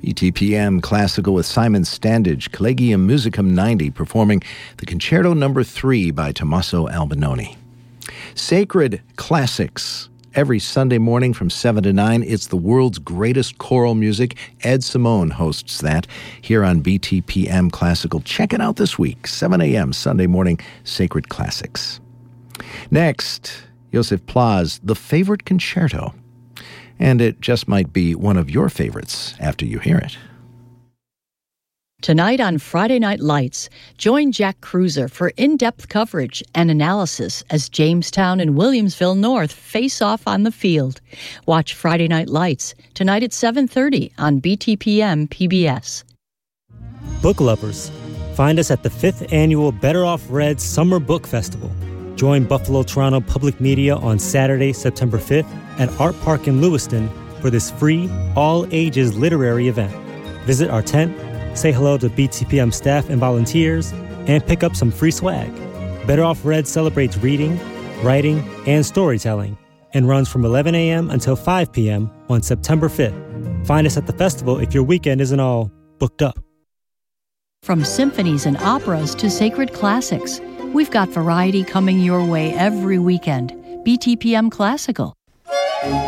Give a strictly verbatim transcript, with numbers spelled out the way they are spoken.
B T P M Classical with Simon Standage, Collegium Musicum ninety, performing the Concerto Number three by Tommaso Albinoni. Sacred Classics. Every Sunday morning from seven to nine, it's the world's greatest choral music. Ed Simone hosts that here on B T P M Classical. Check it out this week, seven a.m. Sunday morning, Sacred Classics. Next, Josef Plas, The Favorite Concerto. And it just might be one of your favorites after you hear it. Tonight on Friday Night Lights, join Jack Cruiser for in-depth coverage and analysis as Jamestown and Williamsville North face off on the field. Watch Friday Night Lights tonight at seven thirty on B T P M P B S. Book lovers, find us at the fifth Annual Better Off Read Summer Book Festival. Join Buffalo Toronto Public Media on Saturday, September fifth at Art Park in Lewiston for this free, all-ages literary event. Visit our tent, say hello to B T P M staff and volunteers, and pick up some free swag. Better Off Read celebrates reading, writing, and storytelling, and runs from eleven a.m. until five p.m. on September fifth. Find us at the festival if your weekend isn't all booked up. From symphonies and operas to sacred classics, we've got variety coming your way every weekend. B T P M Classical.